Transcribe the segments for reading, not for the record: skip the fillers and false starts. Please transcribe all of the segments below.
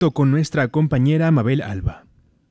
directo con nuestra compañera Mabel Alba.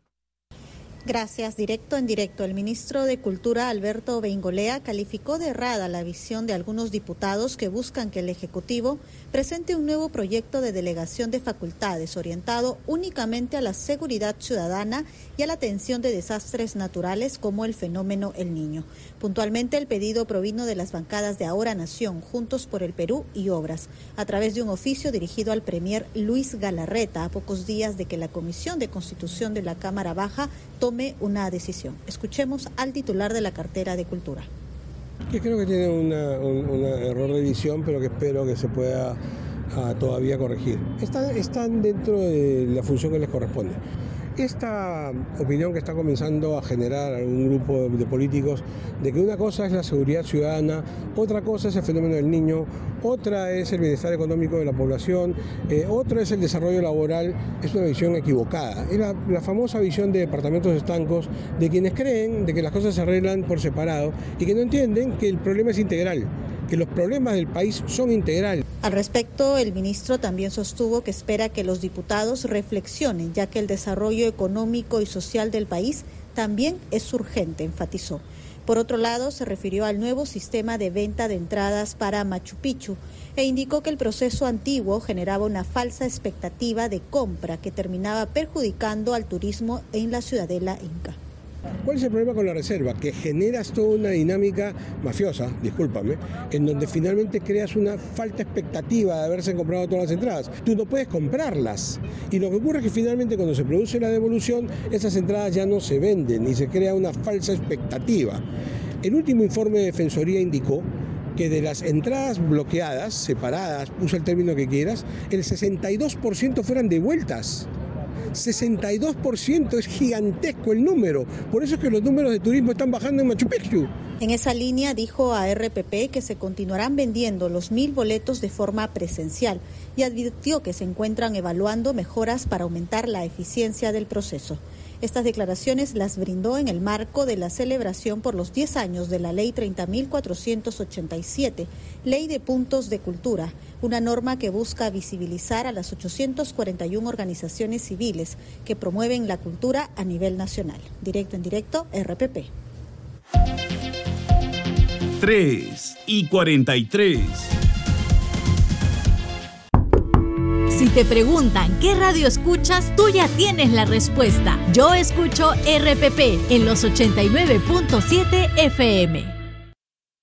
Gracias. Directo en directo. El ministro de Cultura, Alberto Beingolea, calificó de errada la visión de algunos diputados que buscan que el Ejecutivo presente un nuevo proyecto de delegación de facultades orientado únicamente a la seguridad ciudadana y a la atención de desastres naturales como el fenómeno El Niño. Puntualmente, el pedido provino de las bancadas de Ahora Nación, Juntos por el Perú y Obras, a través de un oficio dirigido al premier Luis Galarreta, a pocos días de que la Comisión de Constitución de la Cámara Baja tome una decisión. Escuchemos al titular de la cartera de Cultura. Que creo que tiene un error de visión, pero que espero que se pueda todavía corregir. Están dentro de la función que les corresponde. Esta opinión que está comenzando a generar algún grupo de políticos de que una cosa es la seguridad ciudadana, otra cosa es el fenómeno del niño, otra es el bienestar económico de la población, otra es el desarrollo laboral, es una visión equivocada. Es la famosa visión de departamentos estancos de quienes creen de que las cosas se arreglan por separado y que no entienden que el problema es integral, que los problemas del país son integrales. Al respecto, el ministro también sostuvo que espera que los diputados reflexionen, ya que el desarrollo económico y social del país también es urgente, enfatizó. Por otro lado, se refirió al nuevo sistema de venta de entradas para Machu Picchu e indicó que el proceso antiguo generaba una falsa expectativa de compra que terminaba perjudicando al turismo en la ciudadela inca. ¿Cuál es el problema con la reserva? Que generas toda una dinámica mafiosa, discúlpame, en donde finalmente creas una falta expectativa de haberse comprado todas las entradas. Tú no puedes comprarlas. Y lo que ocurre es que finalmente cuando se produce la devolución, esas entradas ya no se venden y se crea una falsa expectativa. El último informe de Defensoría indicó que de las entradas bloqueadas, separadas, usa el término que quieras, el 62% fueran devueltas. 62%, es gigantesco el número. Por eso es que los números de turismo están bajando en Machu Picchu. En esa línea dijo a RPP que se continuarán vendiendo los 1.000 boletos de forma presencial y advirtió que se encuentran evaluando mejoras para aumentar la eficiencia del proceso. Estas declaraciones las brindó en el marco de la celebración por los 10 años de la Ley 30.487, Ley de Puntos de Cultura, una norma que busca visibilizar a las 841 organizaciones civiles que promueven la cultura a nivel nacional. Directo en directo, RPP. 3:43. Si te preguntan qué radio escuchas, tú ya tienes la respuesta. Yo escucho RPP en los 89.7 FM.